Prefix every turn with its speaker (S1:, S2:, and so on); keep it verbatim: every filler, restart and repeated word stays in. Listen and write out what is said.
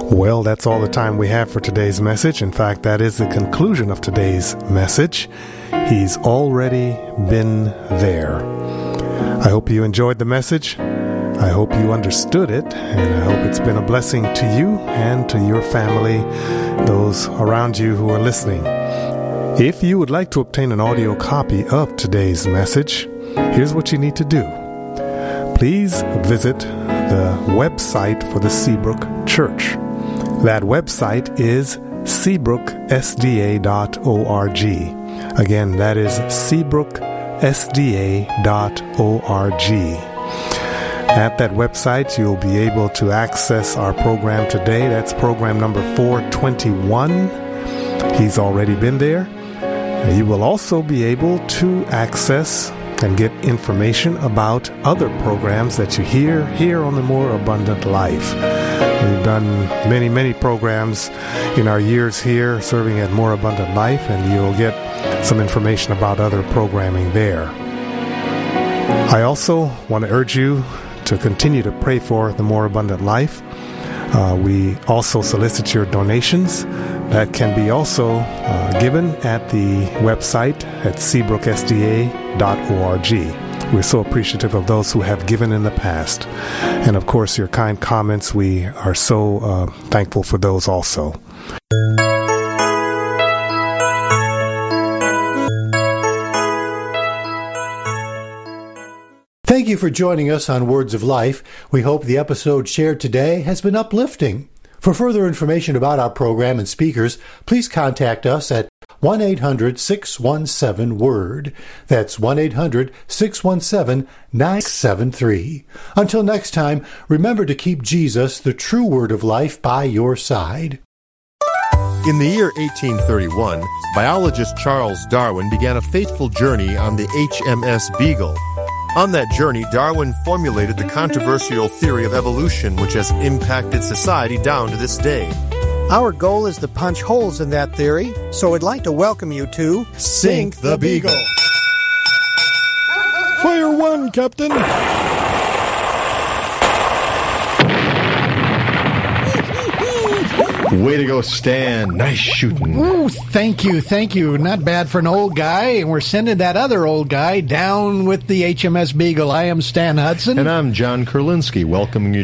S1: Well, that's all the time we have for today's message. In fact, that is the conclusion of today's message. He's already been there. I hope you enjoyed the message. I hope you understood it, and I hope it's been a blessing to you and to your family, those around you who are listening. If you would like to obtain an audio copy of today's message, here's what you need to do. Please visit the website for the Seabrook Church. That website is seabrook s d a dot org. Again, that is seabrook s d a dot org. At that website, you'll be able to access our program today. That's program number four twenty-one. He's already been there. You will also be able to access and get information about other programs that you hear here on the More Abundant Life. We've done many, many programs in our years here serving at More Abundant Life, and you'll get some information about other programming there. I also want to urge you to continue to pray for the More Abundant Life. Uh, we also solicit your donations. That can be also uh, given at the website at seabrook s d a dot org. We're so appreciative of those who have given in the past. And of course, your kind comments, we are so uh, thankful for those also.
S2: Thank you for joining us on Words of Life. We hope the episode shared today has been uplifting. For further information about our program and speakers, please contact us at one eight hundred six one seven WORD. That's one eight hundred six one seven nine seven three. Until next time, remember to keep Jesus, the true Word of Life, by your side.
S3: In the year eighteen thirty-one, biologist Charles Darwin began a fateful journey on the H M S Beagle. On that journey, Darwin formulated the controversial theory of evolution, which has impacted society down to this day.
S4: Our goal is to punch holes in that theory, so I'd like to welcome you to
S3: Sink the Beagle.
S5: Fire one, Captain.
S3: Way to go, Stan. Nice shooting.
S5: Ooh, thank you, thank you. Not bad for an old guy. And we're sending that other old guy down with the H M S Beagle. I am Stan Hudson.
S3: And I'm John Kurlinski, welcoming you